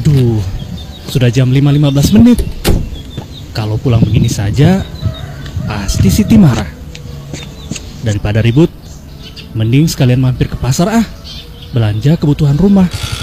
Aduh, sudah jam 5.15. Kalau pulang begini saja, pasti Siti marah. Daripada ribut, mending sekalian mampir ke pasar belanja kebutuhan rumah.